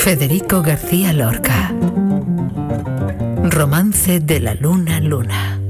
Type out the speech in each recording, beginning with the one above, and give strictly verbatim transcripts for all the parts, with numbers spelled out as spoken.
Federico García Lorca. Romance de la luna luna.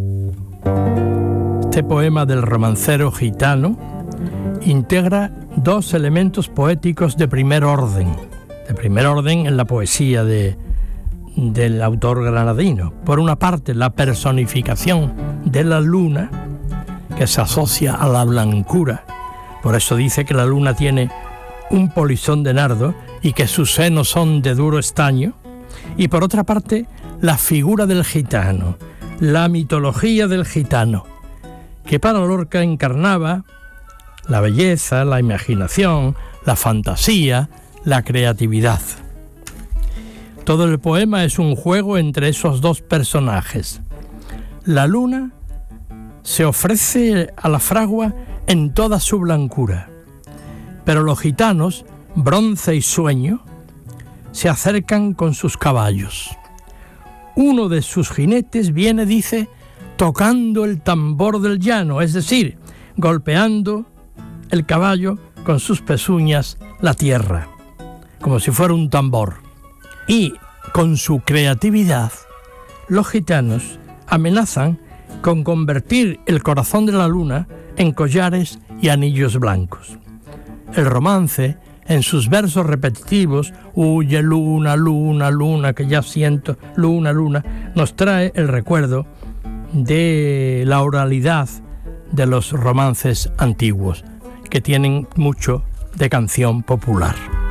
Este poema del romancero gitano integra dos elementos poéticos de primer orden, de primer orden en la poesía de, del autor granadino. Por una parte, la personificación de la luna, que se asocia a la blancura. Por eso dice que la luna tiene un polizón de nardo y que sus senos son de duro estaño. Y por otra parte, la figura del gitano, la mitología del gitano, que para Lorca encarnaba la belleza, la imaginación, la fantasía, la creatividad. Todo el poema es un juego entre esos dos personajes. La luna se ofrece a la fragua en toda su blancura, pero los gitanos, Bronce y Sueño, se acercan con sus caballos. Uno de sus jinetes viene, dice, tocando el tambor del llano, es decir, golpeando el caballo con sus pezuñas la tierra, como si fuera un tambor. Y con su creatividad, los gitanos amenazan con convertir el corazón de la luna en collares y anillos blancos. El romance, en sus versos repetitivos, huye luna, luna, luna, que ya siento, luna, luna, nos trae el recuerdo de la oralidad de los romances antiguos, que tienen mucho de canción popular.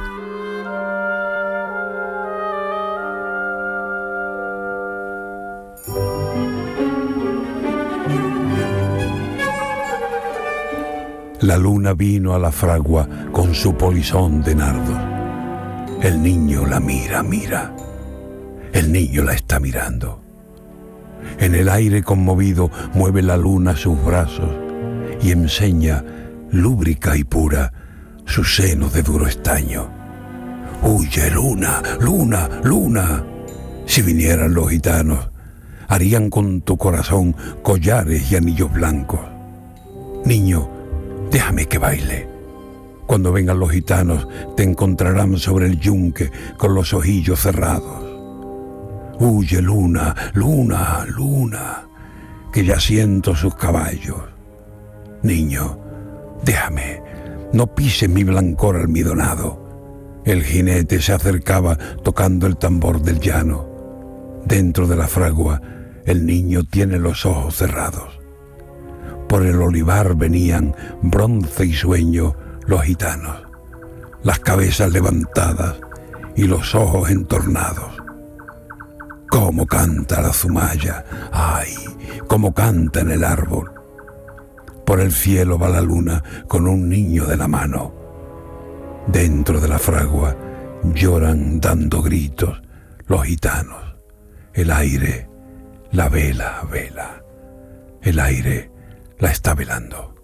La luna vino a la fragua con su polizón de nardo. El niño la mira, mira. El niño la está mirando. En el aire conmovido mueve la luna sus brazos y enseña, lúbrica y pura, su seno de duro estaño. Huye, luna, luna, luna. Si vinieran los gitanos, harían con tu corazón collares y anillos blancos. Niño, déjame que baile. Cuando vengan los gitanos, te encontrarán sobre el yunque con los ojillos cerrados. Huye, luna, luna, luna, que ya siento sus caballos. Niño, déjame, no pises mi blancor almidonado. El jinete se acercaba tocando el tambor del llano. Dentro de la fragua, el niño tiene los ojos cerrados. Por el olivar venían, Bronce y Sueño, los gitanos, las cabezas levantadas y los ojos entornados. Cómo canta la zumaya, ay, cómo canta en el árbol. Por el cielo va la luna con un niño de la mano. Dentro de la fragua lloran dando gritos los gitanos. El aire, la vela, vela, el aire la está velando.